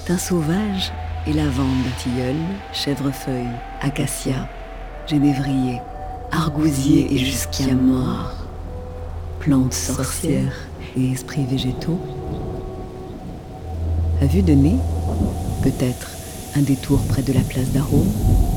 thym sauvage et lavande, tilleul, chèvrefeuille, acacia, genévrier, argousier et jusqu'à mort, plantes sorcières et esprits végétaux. À vue de nez, peut-être un détour près de la place d'Arôme,